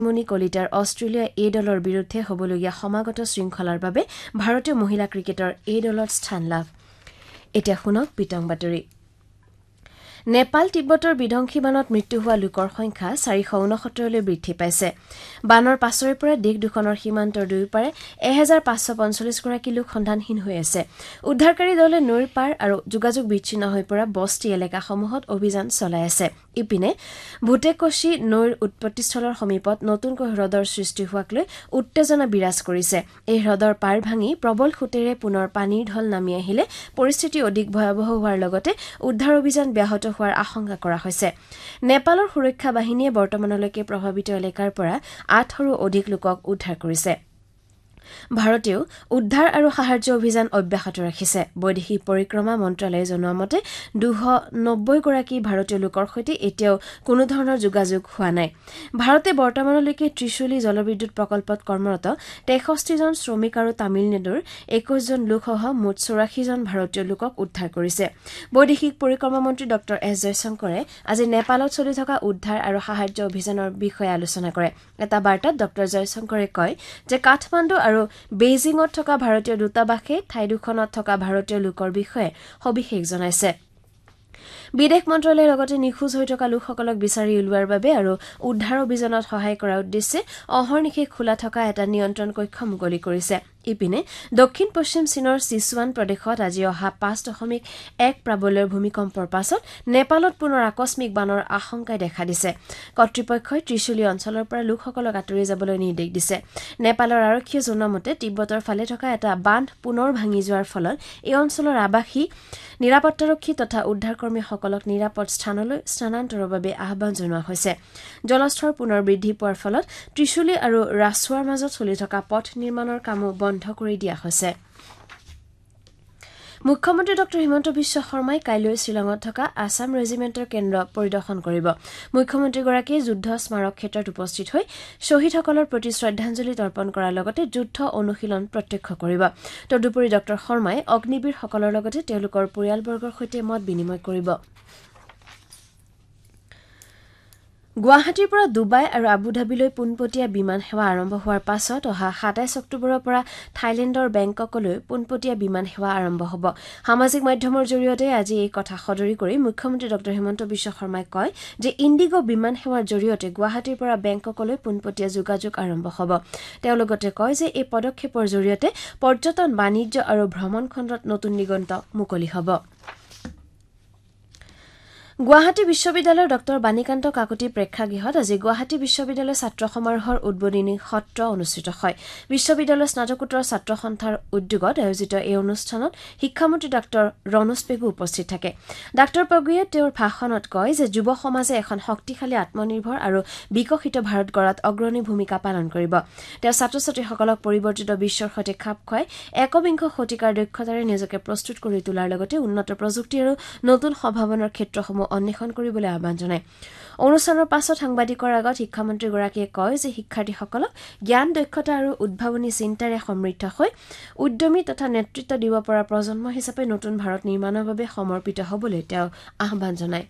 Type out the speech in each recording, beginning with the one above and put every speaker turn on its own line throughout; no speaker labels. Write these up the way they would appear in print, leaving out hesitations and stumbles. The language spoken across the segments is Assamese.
মণি কলিতাৰ অষ্ট্ৰেলিয়া এ দলৰ বিৰুদ্ধে হ'বলগীয়া সমাগত শৃংখলাৰ বাবে ভাৰতীয় মহিলা ক্ৰিকেটৰ এ দলত স্থান লাভ এতিয়া শুনক পিটং বাতৰি নেপাল তিব্বতৰ বিধ্বংসী বানত মৃত্যু হোৱা লোকৰ সংখ্যা 469লৈ বৃদ্ধি পাইছে বানৰ পাছৰে পৰা দেশ দুখনৰ সীমান্তৰ দুয়োপাৰে 1545 গৰাকী লোক সন্ধানহীন হৈ আছে উদ্ধাৰকাৰী দলে নৈৰ পাৰ আৰু যোগাযোগ বিচ্ছিন্ন হৈ পৰা বস্তি এলেকাসমূহত অভিযান চলাই আছে ইপিনে ভুটেকশি নৈৰ উৎপত্তিস্থলৰ সমীপত নতুনকৈ হ্ৰদৰ সৃষ্টি হোৱাক লৈ উত্তেজনা বিৰাজ কৰিছে এই হ্ৰদৰ পাৰ ভাঙি প্ৰবল খুটেৰে পুনৰ পানীৰ ঢল নামি আহিলে পৰিস্থিতি অধিক ভয়াৱহ হোৱাৰ লগতে উদ্ধাৰ অভিযান ব্যাহত হোৱাৰ আশংকা কৰা হৈছে নেপালৰ সুৰক্ষা বাহিনীয়ে বৰ্তমানলৈকে প্ৰভাৱিত এলেকাৰ পৰা 8ৰো অধিক লোকক উদ্ধাৰ কৰিছে ভাৰতেও উদ্ধাৰ আৰু সাহায্য অভিযান অব্যাহত ৰাখিছে বৈদেশিক পৰিক্ৰমা মন্ত্ৰালয়ে জনোৱা মতে 290 গৰাকী ভাৰতীয় লোকৰ সৈতে এতিয়াও কোনো ধৰণৰ যোগাযোগ হোৱা নাই ভাৰতে বৰ্তমানলৈকে ত্ৰিশূলী জলবিদ্যুৎ প্ৰকল্পত কৰ্মৰত 63 জন শ্ৰমিক আৰু তামিলনাডুৰ 21 জন লোকসহ মুঠ 84 জন ভাৰতীয় লোকক উদ্ধাৰ কৰিছে বৈদেশিক পৰিক্ৰমা মন্ত্ৰী ডক্টৰ এছ জয়শংকৰে আজি নেপালত চলি থকা উদ্ধাৰ আৰু সাহায্য অভিযানৰ বিষয়ে আলোচনা কৰে এটা বাৰ্তাত ডক্টৰ জয়শংকৰে কয় যে কাঠমাণ্ডু আৰু বেইজিঙত থকা ভাৰতীয় দূতাবাসে ঠাই দুখনত থকা ভাৰতীয় লোকৰ বিষয়ে সবিশেষ জনাইছে বিদেশ মন্ত্ৰালয়ে লগতে নিখোজ হৈ থকা লোকসকলক বিচাৰি উলিওৱাৰ বাবে আৰু উদ্ধাৰ অভিযানত সহায় কৰাৰ উদ্দেশ্যে অহৰ্নিশে খোলা থকা এটা নিয়ন্ত্ৰণ কক্ষ মুকলি কৰিছে ইপিনে দক্ষিণ পশ্চিম চীনৰ সিচুৱান প্ৰদেশত আজি অহা 5.1 প্ৰাবল্যৰ ভূমিকম্পৰ পাছত নেপালত পুনৰ আকস্মিক বানৰ আশংকাই দেখা দিছে কৰ্তৃপক্ষই ত্ৰিশূলী অঞ্চলৰ পৰা লোকসকলক আঁতৰি যাবলৈ নিৰ্দেশ দিছে নেপালৰ আৰক্ষীয়ে জনোৱা মতে তিব্বতৰ ফালে থকা এটা বান্ধ পুনৰ ভাঙি যোৱাৰ ফলত এই অঞ্চলৰ আৱাসী নিৰাপত্তাৰক্ষী তথা উদ্ধাৰকৰ্মীসকলক নিৰাপদ স্থানলৈ স্থানান্তৰৰ বাবে আহ্বান জনোৱা হৈছে জলস্তৰ পুনৰ বৃদ্ধি পোৱাৰ ফলত ত্ৰিশূলী আৰু ৰাছৱাৰ মাজত চলি থকা পথ নিৰ্মাণৰ কামো বন্ধ কৰি দিয়া হৈছে মুখ্যমন্ত্ৰী ডক্টৰ হিমন্ত বিশ্ব শৰ্মাই কাইলৈ শ্ৰীলংত থকা আছাম ৰেজিমেণ্টৰ কেন্দ্ৰ পৰিদৰ্শন কৰিব মুখ্যমন্ত্ৰীগৰাকীয়ে যুদ্ধ স্মাৰক ক্ষেত্ৰত উপস্থিত হৈ শ্বহীদসকলৰ প্ৰতি শ্ৰদ্ধাঞ্জলি তৰ্পণ কৰাৰ লগতে যুদ্ধ অনুশীলন প্ৰত্যক্ষ কৰিব তদুপৰি ডক্টৰ শৰ্মাই অগ্নিবীৰসকলৰ লগতে তেওঁলোকৰ পৰিয়ালবৰ্গৰ সৈতে মত বিনিময় কৰিব গুৱাহাটীৰ পৰা ডুবাই আৰু আবুধাবিলৈ পোনপটীয়া বিমান সেৱা আৰম্ভ হোৱাৰ পাছত অহা 27 অক্টোবৰৰ পৰা থাইলেণ্ডৰ বেংককলৈ পোনপটীয়া বিমান সেৱা আৰম্ভ হ'ব সামাজিক মাধ্যমৰ জৰিয়তে আজি এই কথা সদৰি কৰি মুখ্যমন্ত্ৰী ডক্টৰ হিমন্ত বিশ্ব শৰ্মাই কয় যে ইণ্ডিগো বিমান সেৱাৰ জৰিয়তে গুৱাহাটীৰ পৰা বেংককলৈ পোনপটীয়া যোগাযোগ আৰম্ভ হ'ব তেওঁ লগতে কয় যে এই পদক্ষেপৰ জৰিয়তে পৰ্যটন বাণিজ্য আৰু ভ্ৰমণ খণ্ডত নতুন দিগন্ত মুকলি হ'ব গুৱাহাটী বিশ্ববিদ্যালয়ৰ ডক্টৰ বাণীকান্ত কাকতি প্ৰেক্ষাগৃহত আজি গুৱাহাটী বিশ্ববিদ্যালয় ছাত্ৰ সমাৰোহৰ উদ্বোধনী সত্ৰ অনুষ্ঠিত হয় বিশ্ববিদ্যালয়ৰ স্নাতকোত্তৰ ছাত্ৰ সন্থাৰ উদ্যোগত আয়োজিত এই অনুষ্ঠানত শিক্ষামন্ত্ৰী ডক্টৰ ৰণোজ পেগু উপস্থিত থাকে ডক্টৰ পেগুৱে তেওঁৰ ভাষণত কয় যে যুৱ সমাজে এখন শক্তিশালী আত্মনিৰ্ভৰ আৰু বিকশিত ভাৰত গঢ়াত অগ্ৰণী ভূমিকা পালন কৰিব তেওঁ ছাত্ৰ-ছাত্ৰীসকলক পৰিৱৰ্তিত বিশ্বৰ সৈতে খাপ খুৱাই একবিংশ শতিকাৰ দক্ষতাৰে নিজকে প্ৰস্তুত কৰি তোলাৰ লগতে উন্নত প্ৰযুক্তি আৰু নতুন সম্ভাৱনাৰ ক্ষেত্ৰসমূহ অন্বেষণ কৰিবলৈ আহ্বান জনায় অনুষ্ঠানৰ পাছত সাংবাদিকৰ আগত শিক্ষামন্ত্ৰীগৰাকীয়ে কয় যে শিক্ষাৰ্থীসকলক জ্ঞান দক্ষতা আৰু উদ্ভাৱনী চিন্তাৰে সমৃদ্ধ হৈ উদ্যমী তথা নেতৃত্ব দিব পৰা প্ৰজন্ম হিচাপে নতুন ভাৰত নিৰ্মাণৰ বাবে সমৰ্পিত হ'বলৈ তেওঁ আহ্বান জনায়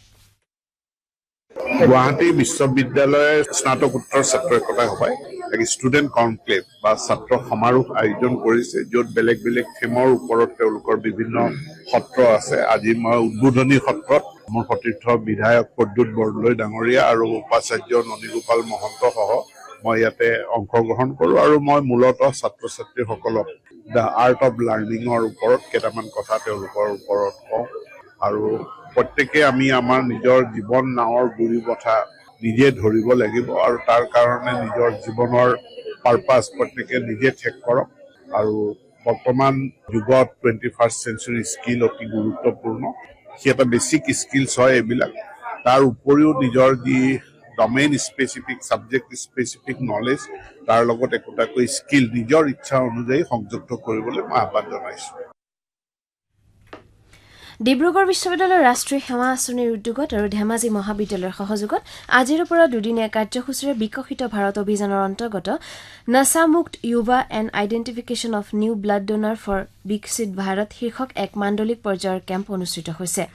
গুৱাহাটী বিশ্ববিদ্যালয়ৰ স্নাতকোত্তৰ ছাত্ৰ একতা সভাই এক ষ্টুডেণ্ট কনক্লেভ বা ছাত্ৰ সমাৰোহ আয়োজন কৰিছে য'ত বেলেগ বেলেগ থিমৰ ওপৰত তেওঁলোকৰ বিভিন্ন সত্ৰ আছে আজি মই উদ্বোধনী সত্ৰত মোৰ সতীৰ্থ বিধায়ক প্ৰদ্যুৎ বৰদলৈ ডাঙৰীয়া আৰু উপাচাৰ্য ননীগোপাল মহন্ত সহ মই ইয়াতে অংশগ্ৰহণ কৰোঁ আৰু মই মূলতঃ ছাত্ৰ ছাত্ৰীসকলক দ্য আৰ্ট অফ লাৰ্ণিঙৰ ওপৰত কেইটামান কথা তেওঁলোকৰ ওপৰত কওঁ আৰু প্ৰত্যেকে আমি আমাৰ নিজৰ জীৱন নাৱৰ গুৰি বঠা নিজে ধৰিব লাগিব আৰু তাৰ কাৰণে নিজৰ জীৱনৰ পাৰপাছ প্ৰত্যেকে নিজে ঠিক কৰক আৰু বৰ্তমান যুগত 21st century স্কিল অতি গুৰুত্বপূৰ্ণ সি এটা বেছিক স্কিলছ হয় এইবিলাক তাৰ উপৰিও নিজৰ যি domain specific subject specific knowledge তাৰ লগত একোটাকৈ স্কিল নিজৰ ইচ্ছা অনুযায়ী সংযুক্ত কৰিবলৈ মই আহ্বান জনাইছোঁ
ডিব্ৰুগড় বিশ্ববিদ্যালয়ৰ ৰাষ্ট্ৰীয় সেৱা আঁচনিৰ উদ্যোগত আৰু ধেমাজি মহাবিদ্যালয়ৰ সহযোগত আজিৰ পৰা দুদিনীয়া কাৰ্যসূচীৰে বিকশিত ভাৰত অভিযানৰ অন্তৰ্গত নশামুক্ত যুৱা and identification of new blood donor for বিকশিত ভাৰত শীৰ্ষক এক মাণ্ডলিক পৰ্যায়ৰ কেম্প অনুষ্ঠিত হৈছে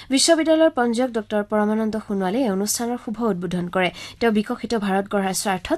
বিশ্ববিদ্যালয়ৰ পঞ্জীয়ক ডক্টৰ পৰমানন্দ সোণোৱালে এই অনুষ্ঠানৰ শুভ উদ্বোধন কৰে তেওঁ বিকশিত ভাৰত গঢ়াৰ স্বাৰ্থত